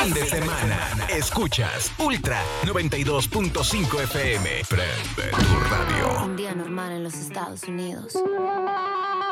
fin de semana. Escuchas Ultra 92.5 FM. Prende tu radio. Un día normal en los Estados Unidos.